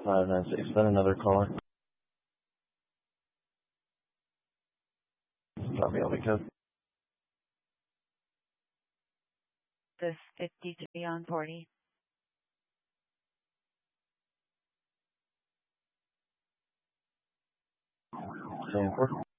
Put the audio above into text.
596. Then another caller. Copy, I'll be code. This 53 on 40. Same 4.